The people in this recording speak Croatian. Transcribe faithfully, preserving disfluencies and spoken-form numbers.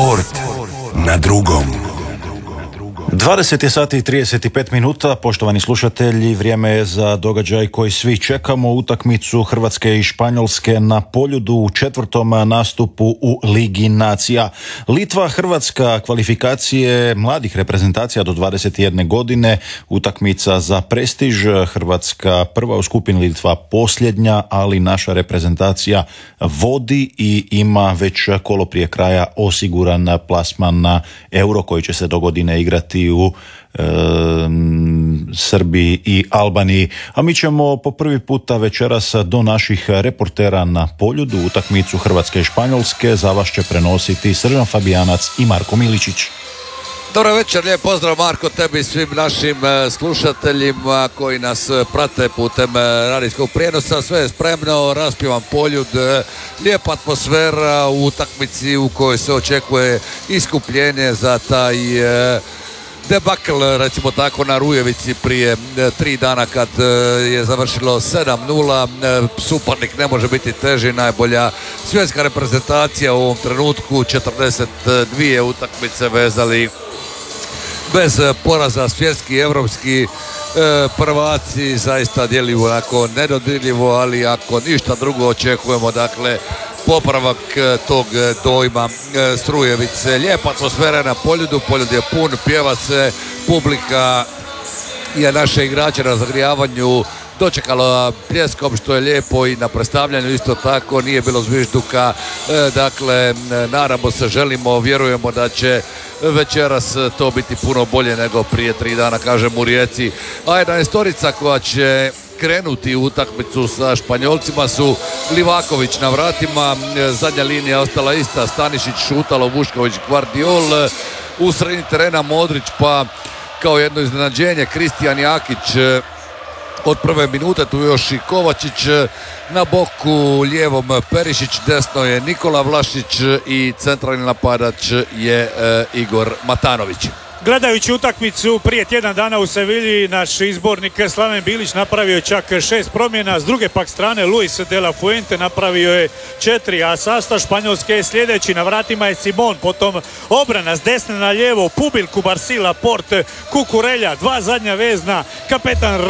Sport na drugom. dvadeset je sati i trideset pet minuta, poštovani slušatelji, vrijeme je za događaj koji svi čekamo, utakmicu Hrvatske i Španjolske na Poljudu u četvrtom nastupu u Ligi nacija. Litva, Hrvatska, kvalifikacije mladih reprezentacija do dvadeset jedne godine, utakmica za prestiž, Hrvatska prva u skupini, Litva posljednja, ali naša reprezentacija vodi i ima već kolo prije kraja osiguran plasman na Euro koji će se do godine igrati u e, Srbiji i Albaniji. A mi ćemo po prvi puta večeras do naših reportera na Poljudu utakmicu Hrvatske i Španjolske. Za vas će prenositi Srđan Fabijanac i Marko Miličić. Dobro večer, lijep pozdrav Marko tebi i svim našim slušateljima koji nas prate putem radijskog prijenosa. Sve je spremno, raspivan Poljud, lijepa atmosfera u utakmici u kojoj se očekuje iskupljenje za taj debakl, recimo tako, na Rujevici prije tri dana kad je završilo sedam nula. Suparnik ne može biti teži, najbolja svjetska reprezentacija u ovom trenutku, četrdeset dvije utakmice vezali bez poraza, svjetski i evropski prvaci, zaista djeluju onako nedodirljivo, ali ako ništa drugo očekujemo, dakle, popravak tog dojma Strujevice. Lijepa atmosfera na Poljudu, Poljud je pun, pjeva se, publika je naše igrače na zagrijavanju dočekalo pljeskom, što je lijepo, i na predstavljanju isto tako, nije bilo zvižduka. Dakle, nadamo se, želimo, vjerujemo da će večeras to biti puno bolje nego prije tri dana, kažem, u Rijeci. A jedna istorica koja će krenuti u utakmicu sa Španjolcima su Livaković na vratima, zadnja linija ostala ista, Stanišić, Šutalo, Vušković, Gvardiol, u sredini terena Modrić, pa kao jedno iznenađenje Kristijan Jakić od prve minute, tu još i Kovačić, na boku lijevom Perišić, desno je Nikola Vlašić i centralni napadač je e, Igor Matanović. Gledajući utakmicu prije tjedan dana u Sevilji, naš izbornik Slaven Bilić napravio je čak šest promjena, s druge pak strane Luis de la Fuente napravio je četiri, a sastav Španjolske je sljedeći: na vratima je Simon, potom obrana s desne na lijevo, Pubil, Kubarsi, Laporte, Kukurelja, dva zadnja vezna, kapetan